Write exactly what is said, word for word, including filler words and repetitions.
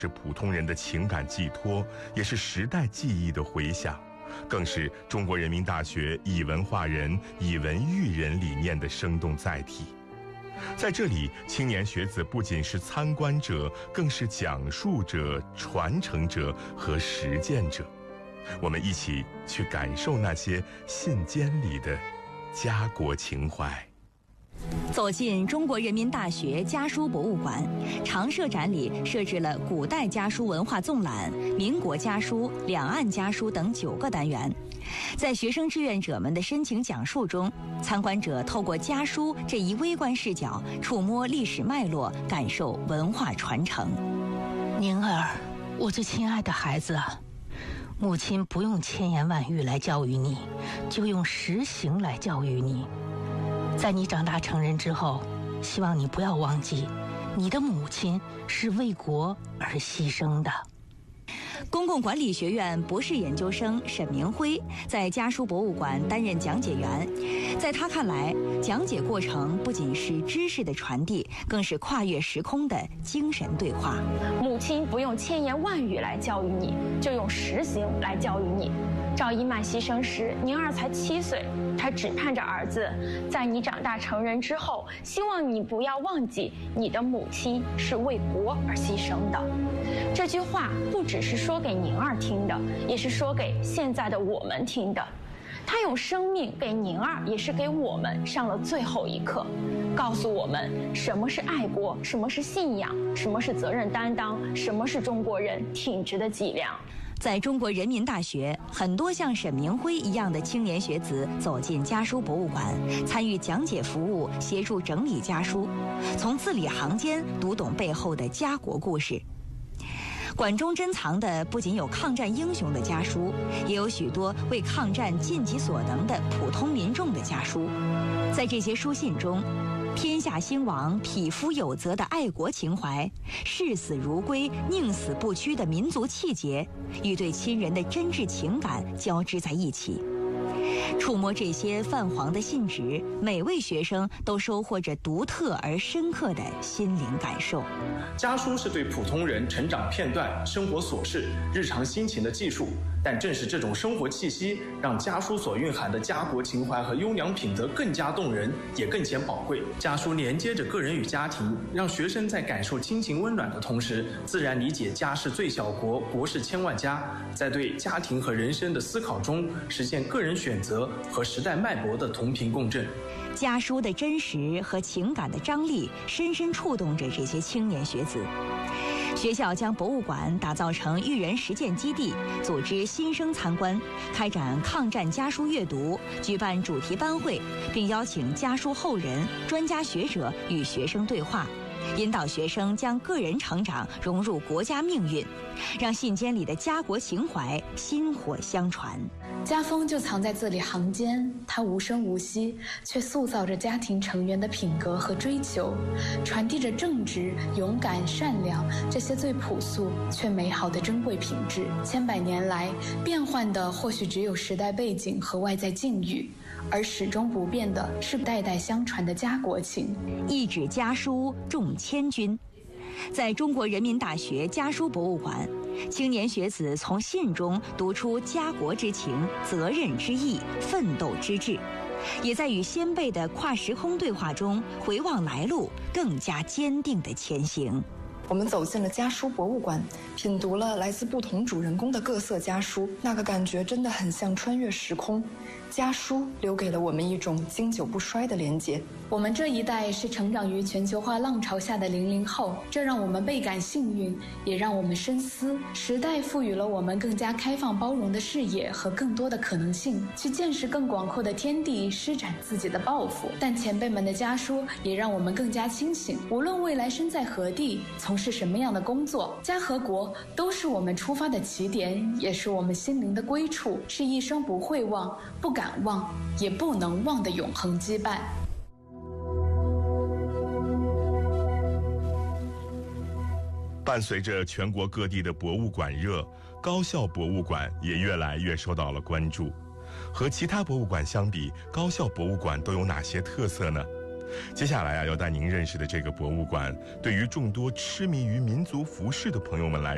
是普通人的情感寄托，也是时代记忆的回响，更是中国人民大学以文化人、以文育人理念的生动载体。在这里，青年学子不仅是参观者，更是讲述者、传承者和实践者。我们一起去感受那些信笺里的家国情怀。 走进中国人民大学家书博物馆，常设展里设置了古代家书文化纵览、民国家书、两岸家书等九个单元。在学生志愿者们的深情讲述中，参观者透过家书这一微观视角，触摸历史脉络，感受文化传承。 宁儿，我最亲爱的孩子啊，母亲不用千言万语来教育你，就用实行来教育你。在你长大成人之后，希望你不要忘记，你的母亲是为国而牺牲的。 公共管理学院博士研究生沈明辉在家书博物馆担任讲解员。在他看来，讲解过程不仅是知识的传递，更是跨越时空的精神对话。 母亲不用千言万语来教育你，就用实行来教育你。赵一曼牺牲时，宁儿才七岁，她只盼着儿子在你长大成人之后，希望你不要忘记你的母亲是为国而牺牲的。这句话不只是说给宁儿听的，也是说给现在的我们听的。他用生命给宁儿，也是给我们上了最后一课，告诉我们什么是爱国，什么是信仰，什么是责任担当，什么是中国人挺直的脊梁。 在中国人民大学，很多像沈明辉一样的青年学子走进家书博物馆，参与讲解服务，协助整理家书，从字里行间读懂背后的家国故事。馆中珍藏的不仅有抗战英雄的家书，也有许多为抗战尽己所能的普通民众的家书。在这些书信中，天下兴亡、匹夫有责的爱国情怀，视死如归、宁死不屈的民族气节，与对亲人的真挚情感交织在一起。触摸这些泛黄的信纸，每位学生都收获着独特而深刻的心灵感受。 家书是对普通人成长片段、生活琐事、日常心情的记述，但正是这种生活气息，让家书所蕴含的家国情怀和优良品德更加动人，也更显宝贵。家书连接着个人与家庭，让学生在感受亲情温暖的同时，自然理解家是最小国，国是千万家，在对家庭和人生的思考中，实现个人选择和时代脉搏的同频共振。 家书的真实和情感的张力，深深触动着这些青年学子。学校将博物馆打造成育人实践基地，组织新生参观，开展抗战家书阅读，举办主题班会，并邀请家书后人、专家学者与学生对话，引导学生将个人成长融入国家命运，让信笺里的家国情怀薪火相传。 家风就藏在字里行间，它无声无息，却塑造着家庭成员的品格和追求，传递着正直、勇敢、善良这些最朴素却美好的珍贵品质。千百年来，变换的或许只有时代背景和外在境遇，而始终不变的是代代相传的家国情。 一纸家书重千钧。在中国人民大学家书博物馆，青年学子从信中读出家国之情、责任之意、奋斗之志，也在与先辈的跨时空对话中回望来路，更加坚定地前行。 我们走进了家书博物馆，品读了来自不同主人公的各色家书，那个感觉真的很像穿越时空。家书留给了我们一种经久不衰的连结。 我们这一代是成长于全球化浪潮下的零零后，这让我们倍感幸运，也让我们深思。时代赋予了我们更加开放包容的视野和更多的可能性，去见识更广阔的天地，施展自己的抱负。但前辈们的家书也让我们更加清醒，无论未来身在何地，从事什么样的工作，家和国都是我们出发的起点，也是我们心灵的归处，是一生不会忘、不敢忘也不能忘的永恒羁绊。 伴随着全国各地的博物馆热，高校博物馆也越来越受到了关注。和其他博物馆相比，高校博物馆都有哪些特色呢？接下来啊，要带您认识的这个博物馆，对于众多痴迷于民族服饰的朋友们来